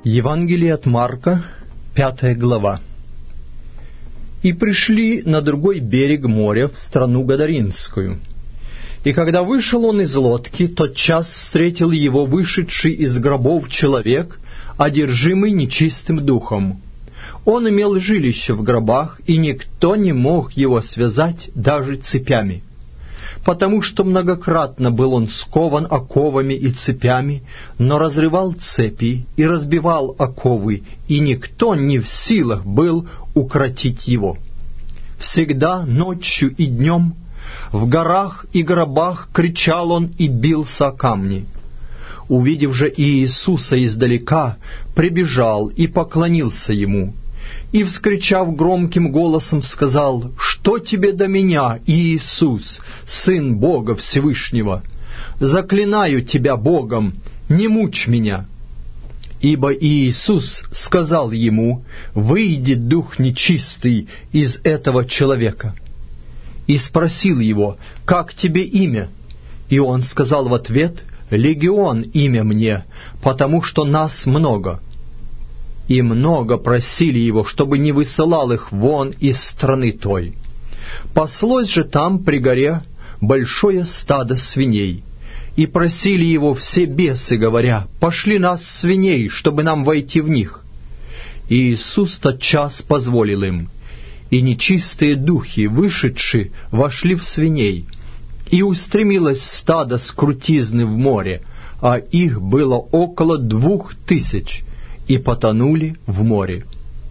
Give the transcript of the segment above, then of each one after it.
Евангелие от Марка, 5 глава. «И пришли на другой берег моря, в страну Гадаринскую. И когда вышел он из лодки, тотчас встретил его вышедший из гробов человек, одержимый нечистым духом. Он имел жилище в гробах, и никто не мог его связать даже цепями, потому что многократно был он скован оковами и цепями, но разрывал цепи и разбивал оковы, и никто не в силах был укротить его. Всегда ночью и днем в горах и гробах кричал он и бился о камни. Увидев же Иисуса издалека, прибежал и поклонился ему, и, вскричав громким голосом, сказал: «Что тебе до меня, Иисус, Сын Бога Всевышнего? Заклинаю тебя Богом, не мучь меня». Ибо Иисус сказал ему: «Выйди, дух нечистый, из этого человека». И спросил его: «Как тебе имя?» И он сказал в ответ: «Легион имя мне, потому что нас много». И много просили его, чтобы не высылал их вон из страны той. Паслось же там при горе большое стадо свиней, и просили его все бесы, говоря: «Пошли нас свиней, чтобы нам войти в них». И Иисус тотчас позволил им, и нечистые духи, вышедшие, вошли в свиней, и устремилось стадо с крутизны в море, а их было около 2000, и потонули в море.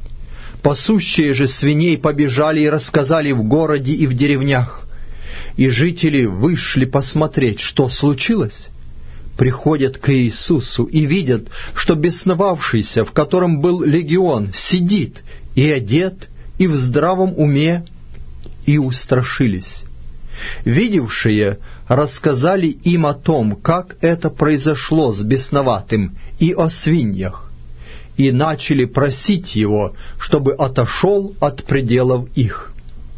Пасущие же свиней побежали и рассказали в городе и в деревнях, и жители вышли посмотреть, что случилось. Приходят к Иисусу и видят, что бесновавшийся, в котором был легион, сидит и одет, и в здравом уме, и устрашились. Видевшие рассказали им о том, как это произошло с бесноватым, и о свиньях, и начали просить его, чтобы отошел от пределов их.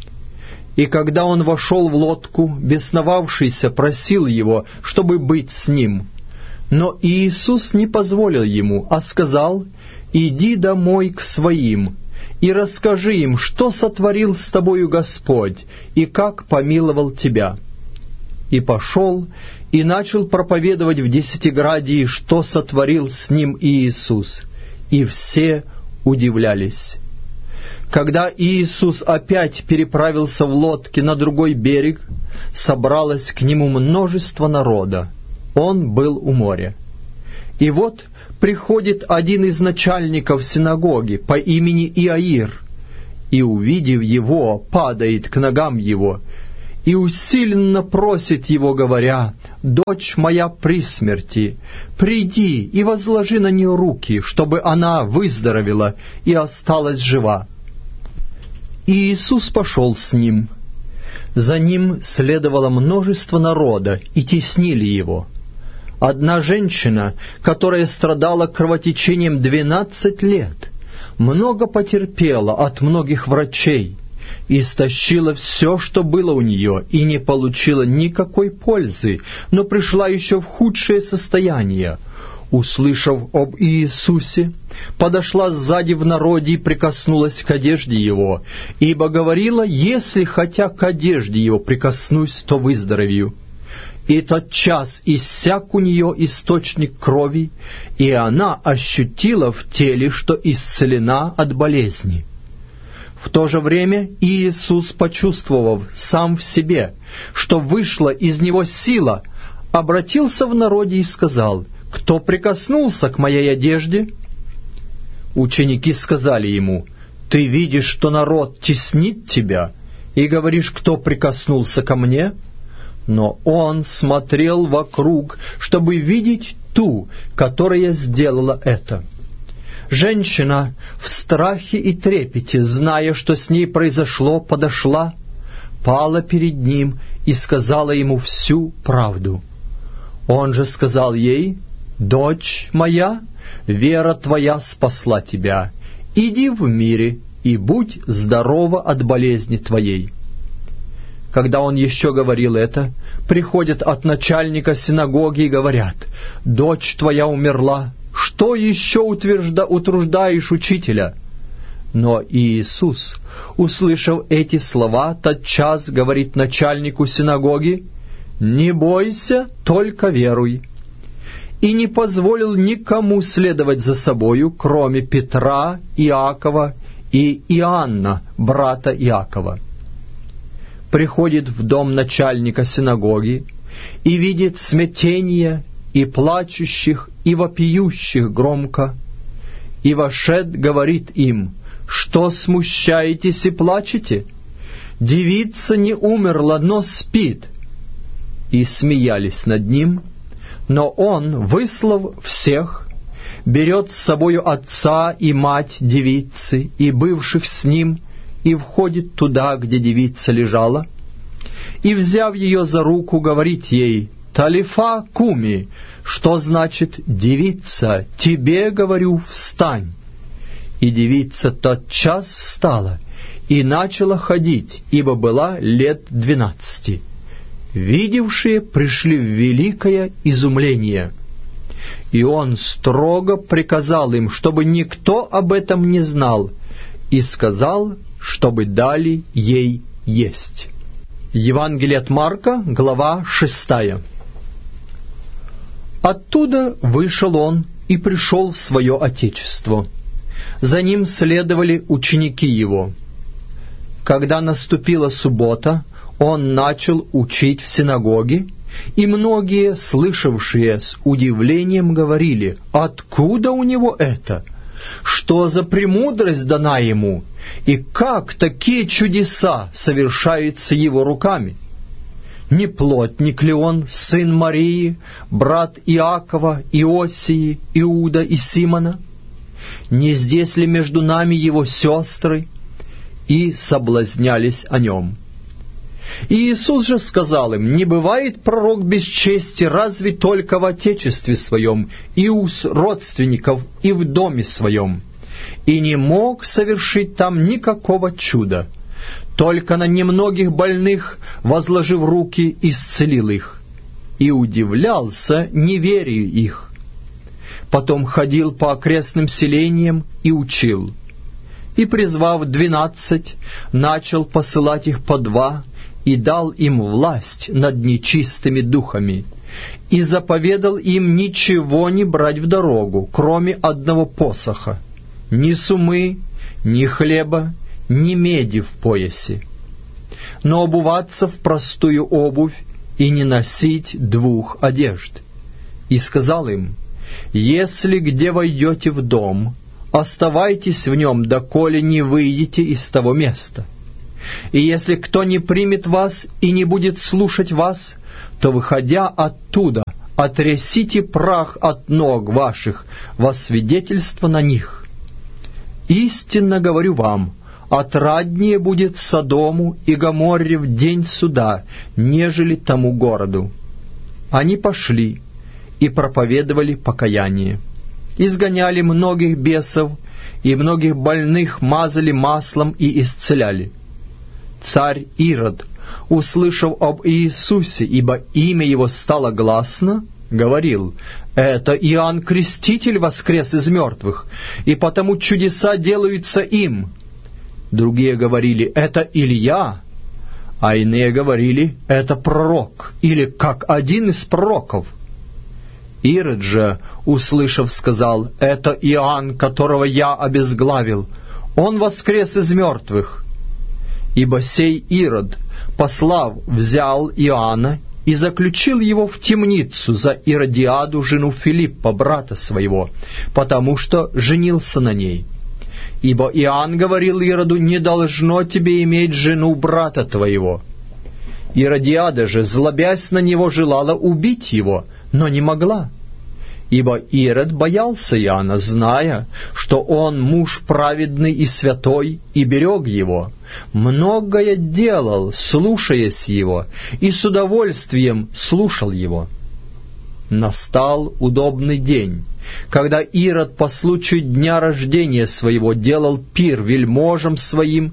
И когда он вошел в лодку, бесновавшийся просил его, чтобы быть с ним. Но Иисус не позволил ему, а сказал: «Иди домой к своим, и расскажи им, что сотворил с тобою Господь, и как помиловал тебя». И пошел, и начал проповедовать в Десятиградии, что сотворил с ним Иисус. И все удивлялись. Когда Иисус опять переправился в лодке на другой берег, собралось к нему множество народа. Он был у моря. И вот приходит один из начальников синагоги по имени Иаир, и, увидев его, падает к ногам его, и усиленно просит его, говоря: «Дочь моя при смерти, приди и возложи на нее руки, чтобы она выздоровела и осталась жива». И Иисус пошел с ним. За ним следовало множество народа, и теснили его. Одна женщина, которая страдала кровотечением 12 лет, много потерпела от многих врачей, истощила все, что было у нее, и не получила никакой пользы, но пришла еще в худшее состояние. Услышав об Иисусе, подошла сзади в народе и прикоснулась к одежде Его, ибо говорила: «Если хотя к одежде Его прикоснусь, то выздоровею». И тотчас иссяк у нее источник крови, и она ощутила в теле, что исцелена от болезни. В то же время Иисус, почувствовав сам в себе, что вышла из него сила, обратился в народе и сказал: «Кто прикоснулся к моей одежде?» Ученики сказали ему: «Ты видишь, что народ теснит тебя, и говоришь: кто прикоснулся ко мне?» Но он смотрел вокруг, чтобы видеть ту, которая сделала это. Женщина в страхе и трепете, зная, что с ней произошло, подошла, пала перед ним и сказала ему всю правду. Он же сказал ей: «Дочь моя, вера твоя спасла тебя. Иди в мире и будь здорова от болезни твоей». Когда он еще говорил это, приходят от начальника синагоги и говорят: «Дочь твоя умерла, что еще утруждаешь учителя?» Но Иисус, услышав эти слова, тотчас говорит начальнику синагоги: «Не бойся, только веруй». И не позволил никому следовать за собою, кроме Петра, Иакова и Иоанна, брата Иакова. Приходит в дом начальника синагоги и видит смятение и плачущих, и вопиющих громко, и вошед говорит им: «Что смущаетесь и плачете? Девица не умерла, но спит». И смеялись над ним. Но он, выслав всех, берет с собою отца и мать девицы и бывших с ним, и входит туда, где девица лежала, и, взяв ее за руку, говорит ей: «Талифа куми», что значит: «Девица, тебе говорю, встань». И девица тотчас встала и начала ходить, ибо была лет 12. Видевшие пришли в великое изумление. И он строго приказал им, чтобы никто об этом не знал, и сказал, чтобы дали ей есть. Евангелие от Марка, глава 6. Оттуда вышел он и пришел в свое отечество. За ним следовали ученики его. Когда наступила суббота, он начал учить в синагоге, и многие, слышавшие с удивлением, говорили: «Откуда у него это? Что за премудрость дана ему? И как такие чудеса совершаются его руками? Не плотник ли он, сын Марии, брат Иакова, Иосии, Иуда и Симона? Не здесь ли между нами его сестры?» И соблазнялись о нем. И Иисус же сказал им: «Не бывает пророк без чести, разве только в отечестве своем, и у родственников, и в доме своем. И не мог совершить там никакого чуда, только на немногих больных, возложив руки, исцелил их. И удивлялся неверию их. Потом ходил по окрестным селениям и учил. И, призвав 12, начал посылать их по 2, и дал им власть над нечистыми духами, и заповедал им ничего не брать в дорогу, кроме одного посоха, ни сумы, ни хлеба, ни меди в поясе, но обуваться в простую обувь и не носить 2 одежд. И сказал им: «Если где войдете в дом, оставайтесь в нем, доколе не выйдете из того места. И если кто не примет вас и не будет слушать вас, то, выходя оттуда, отрясите прах от ног ваших во свидетельство на них. Истинно говорю вам, отраднее будет Содому и Гоморре в день суда, нежели тому городу». Они пошли и проповедовали покаяние, изгоняли многих бесов, и многих больных мазали маслом и исцеляли. Царь Ирод, услышав об Иисусе, ибо имя его стало гласно, говорил: «Это Иоанн Креститель воскрес из мертвых, и потому чудеса делаются им». Другие говорили: «Это Илия», а иные говорили: «Это пророк, или как один из пророков». Ирод же, услышав, сказал: «Это Иоанн, которого я обезглавил, он воскрес из мертвых». Ибо сей Ирод, послав, взял Иоанна и заключил его в темницу за Иродиаду, жену Филиппа, брата своего, потому что женился на ней. Ибо Иоанн говорил Ироду: «Не должно тебе иметь жену брата твоего». Иродиада же, злобясь на него, желала убить его, но не могла. Ибо Ирод боялся Иоанна, зная, что он муж праведный и святой, и берег его. Многое делал, слушаясь его, и с удовольствием слушал его. Настал удобный день, когда Ирод по случаю дня рождения своего делал пир вельможам своим,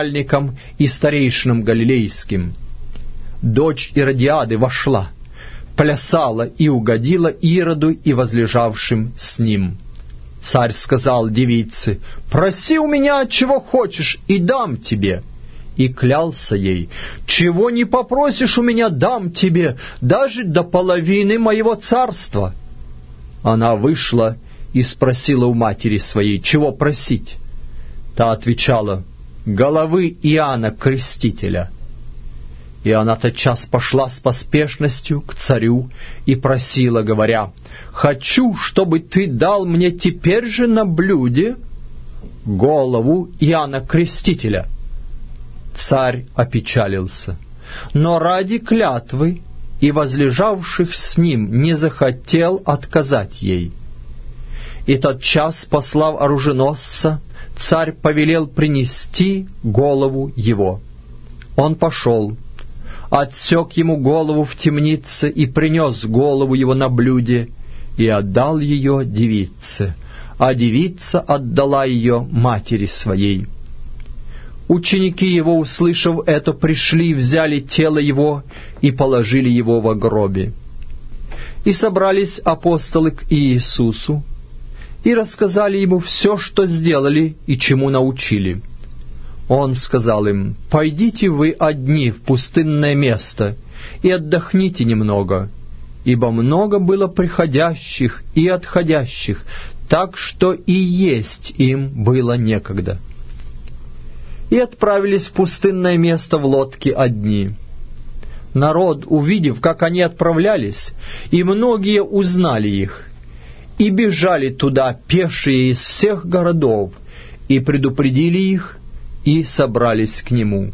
тысяченачальникам и старейшинам галилейским. Дочь Иродиады вошла, плясала и угодила Ироду и возлежавшим с ним. Царь сказал девице: «Проси у меня, чего хочешь, и дам тебе». И клялся ей: «Чего не попросишь у меня, дам тебе, даже до половины моего царства». Она вышла и спросила у матери своей: «Чего просить?» Та отвечала: «Головы Иоанна Крестителя». И она тотчас пошла с поспешностью к царю и просила, говоря: «Хочу, чтобы ты дал мне теперь же на блюде голову Иоанна Крестителя». Царь опечалился, но ради клятвы и возлежавших с ним не захотел отказать ей. И тотчас, послав оруженосца, царь повелел принести голову его. Он пошел, отсек ему голову в темнице и принес голову его на блюде, и отдал ее девице, а девица отдала ее матери своей. Ученики его, услышав это, пришли, взяли тело его и положили его во гробе. И собрались апостолы к Иисусу, и рассказали ему все, что сделали и чему научили. Он сказал им: «Пойдите вы одни в пустынное место и отдохните немного, ибо много было приходящих и отходящих, так что и есть им было некогда». И отправились в пустынное место в лодке одни. Народ, увидев, как они отправлялись, и многие узнали их, и бежали туда пешие из всех городов, и предупредили их, и собрались к нему.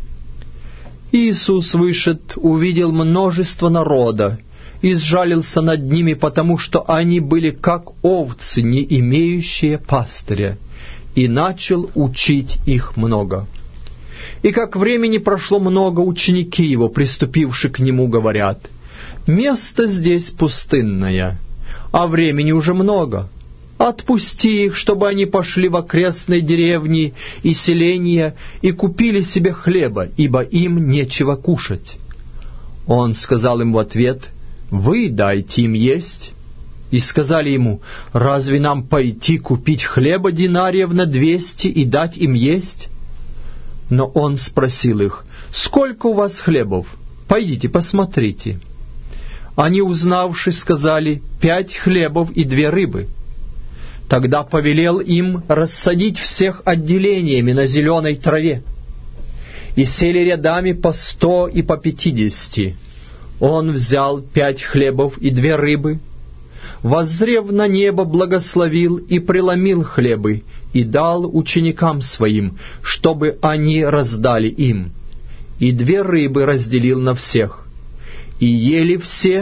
Иисус вышед, увидел множество народа, и сжалился над ними, потому что они были как овцы, не имеющие пастыря, и начал учить их много. И как времени прошло много, ученики его, приступивши к нему, говорят: «Место здесь пустынное, а времени уже много. Отпусти их, чтобы они пошли в окрестные деревни и селения и купили себе хлеба, ибо им нечего кушать». Он сказал им в ответ: «Вы дайте им есть». И сказали ему: «Разве нам пойти купить хлеба динариев на 200 и дать им есть?» Но он спросил их: «Сколько у вас хлебов? Пойдите, посмотрите». Они, узнавши, сказали: 5 хлебов и 2 рыбы. Тогда повелел им рассадить всех отделениями на зеленой траве. И сели рядами по 100 и по 50. Он взял 5 хлебов и 2 рыбы, воззрев на небо, благословил и преломил хлебы, и дал ученикам своим, чтобы они раздали им. И 2 рыбы разделил на всех. И ели все,